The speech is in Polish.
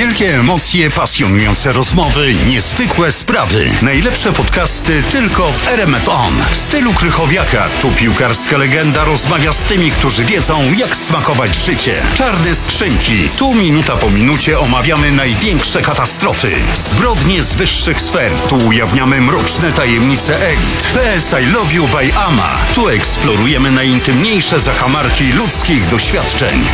Wielkie emocje, pasjonujące rozmowy, niezwykłe sprawy. Najlepsze podcasty tylko w RMF On. W stylu Krychowiaka. Tu piłkarska legenda rozmawia z tymi, którzy wiedzą, jak smakować życie. Czarne skrzynki. Tu minuta po minucie omawiamy największe katastrofy. Zbrodnie z wyższych sfer. Tu ujawniamy mroczne tajemnice elit. PS I Love You by Ama. Tu eksplorujemy najintymniejsze zakamarki ludzkich doświadczeń.